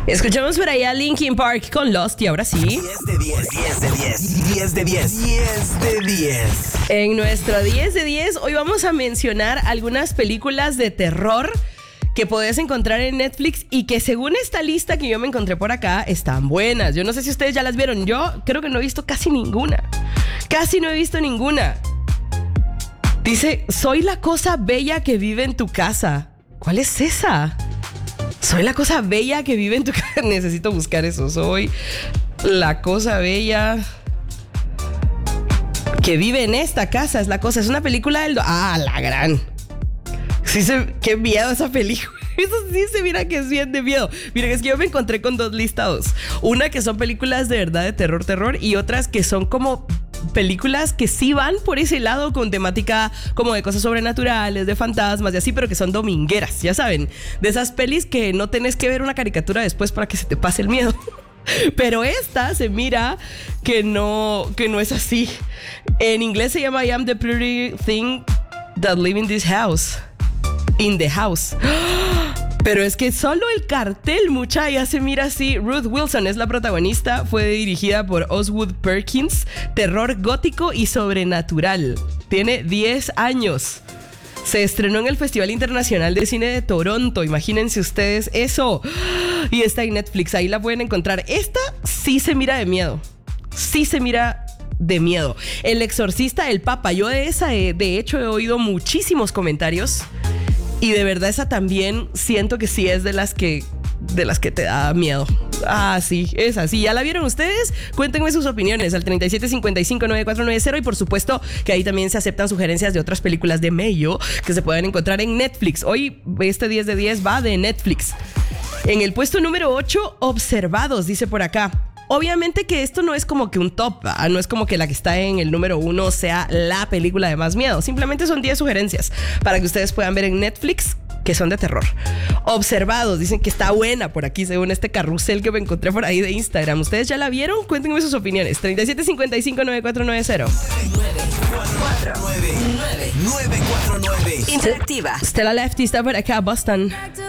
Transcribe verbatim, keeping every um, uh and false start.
Escuchamos por allá Linkin Park con Lost y ahora sí. diez de diez, diez de diez, diez de diez, diez de diez. En nuestro diez de diez hoy vamos a mencionar algunas películas de terror que podés encontrar en Netflix y que según esta lista que yo me encontré por acá están buenas. Yo no sé si ustedes ya las vieron. Yo creo que no he visto casi ninguna. Casi no he visto ninguna. Dice, soy la cosa bella que vive en tu casa. ¿Cuál es esa? Soy la cosa bella que vive en tu casa. Necesito buscar eso. Soy la cosa bella que vive en esta casa. Es la cosa. Es una película del... Ah, la gran. Sí se... Qué miedo esa película. Eso sí se mira que es bien de miedo. Miren, es que yo me encontré con dos listados. Una que son películas de verdad de terror, terror. Y otras que son como... películas que sí van por ese lado con temática como de cosas sobrenaturales, de fantasmas y así, pero que son domingueras, ya saben, de esas pelis que no tenés que ver una caricatura después para que se te pase el miedo. Pero esta se mira que no, que no es así. En inglés se llama I am the pretty thing that live in this house. In the house. Pero es que solo el cartel, mucha, ya se mira así. Ruth Wilson es la protagonista. Fue dirigida por Oswald Perkins. Terror gótico y sobrenatural. Tiene diez años. Se estrenó en el Festival Internacional de Cine de Toronto. Imagínense ustedes eso. Y está en Netflix. Ahí la pueden encontrar. Esta sí se mira de miedo. Sí se mira de miedo. El exorcista del Papa. Yo de esa, de hecho, he oído muchísimos comentarios. Y de verdad esa también siento que sí es de las que de las que te da miedo. Ah, sí, es así. ¿Ya la vieron ustedes? Cuéntenme sus opiniones al treinta y siete cincuenta y cinco noventa y cuatro noventa y por supuesto que ahí también se aceptan sugerencias de otras películas de Mayo que se pueden encontrar en Netflix. Hoy este diez de diez va de Netflix. En el puesto número ocho, Observados, dice por acá. Obviamente que esto no es como que un top, ¿eh? No es como que la que está en el número uno sea la película de más miedo. Simplemente son diez sugerencias para que ustedes puedan ver en Netflix que son de terror. Observados, dicen que está buena por aquí según este carrusel que me encontré por ahí de Instagram. ¿Ustedes ya la vieron? Cuéntenme sus opiniones. treinta y siete cincuenta y cinco noventa y cuatro noventa. nueve cuatro nueve. Interactiva. Stella Lefty está por acá, Boston.